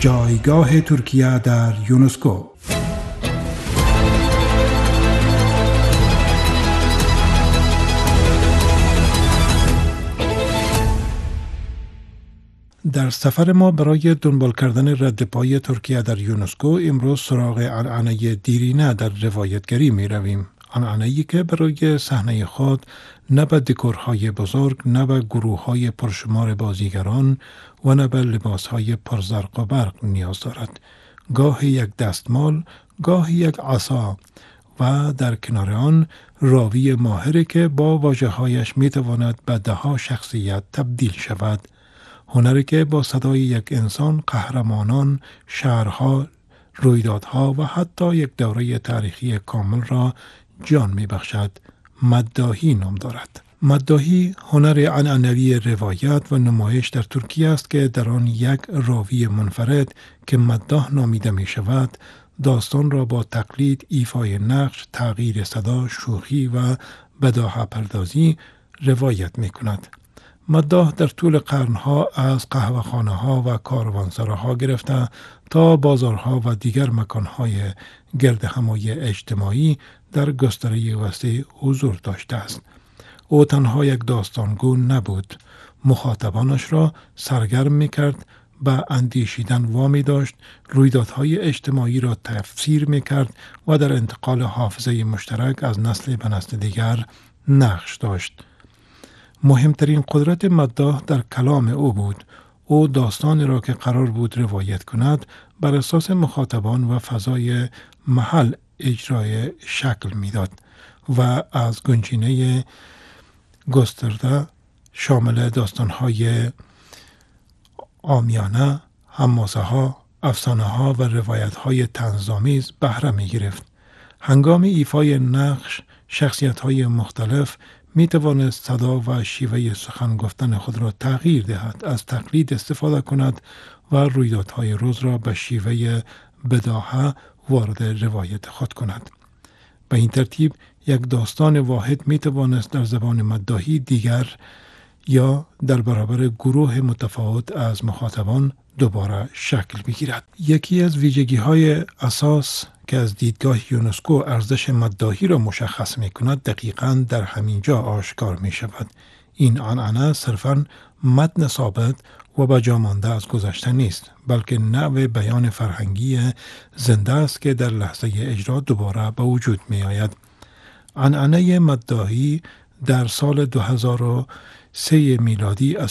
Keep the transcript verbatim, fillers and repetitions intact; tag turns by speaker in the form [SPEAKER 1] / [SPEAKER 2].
[SPEAKER 1] جایگاه ترکیه در یونسکو. در سفر ما برای دنبال کردن رد پای ترکیه در یونسکو امروز سراغ عنعنه دیرینه در روایتگری می رویم. عنعنه‌ای که برای صحنه خود نه به دکورهای بزرگ، نه به گروه‌های پرشمار بازیگران و نه به لباس‌های پرزرق و برق نیاز دارد. گاهی یک دستمال، گاهی یک عصا و در کنار آن راوی ماهری که با واژه‌هایش می‌تواند به ده‌ها شخصیت تبدیل شود. هنری که با صدای یک انسان قهرمانان، شهرها، رویدادها و حتی یک دوره تاریخی کامل را جان می‌بخشد. مداحی نام دارد. مداحی هنر عنعنوی روایت و نمایش در ترکیه است که در آن یک راوی منفرد که مداح نامیده می شود داستان را با تقلید، ایفای نقش، تغییر صدا، شوخی و بداهه پردازی روایت می کند. مداح در طول قرنها از قهوه‌خانه‌ها و کاروانسراها گرفته تا بازارها و دیگر مکانهای گرد همایی اجتماعی در گستره وسیع حضور داشته است. او تنها یک داستانگو نبود. مخاطبانش را سرگرم می‌کرد، به اندیشیدن وامی داشت، رویدادهای اجتماعی را تفسیر می‌کرد و در انتقال حافظه مشترک از نسل به نسل دیگر نقش داشت. مهمترین قدرت مداح در کلام او بود. او داستانی را که قرار بود روایت کند بر اساس مخاطبان و فضای محل اجرای شکل میداد و از گنجینه گسترده شامل داستان‌های عامیانه، حماسه‌ها، افسانه‌ها و روایت‌های طنزآمیز بهره می‌گرفت. هنگام ایفای نقش شخصیت‌های مختلف می توانست صدا و شیوه سخن گفتن خود را تغییر دهد، از تقلید استفاده کند و رویدادهای روز را به شیوه بداهه وارد روایت خود کند. به این ترتیب یک داستان واحد می توانست در زبان مداحی دیگر یا در برابر گروه متفاوت از مخاطبان دوباره شکل بگیرد. یکی از ویژگی‌های اساس که از دیدگاه یونسکو ارزش مداحی را مشخص می کند دقیقاً در همین جا آشکار می شود. این عنعنه صرفاً متن ثابت و به جا مانده از گذشته نیست، بلکه نوع بیان فرهنگی زنده است که در لحظه اجرا دوباره به وجود می آید. عنعنه مداحی در سال دو هزار و سه میلادی از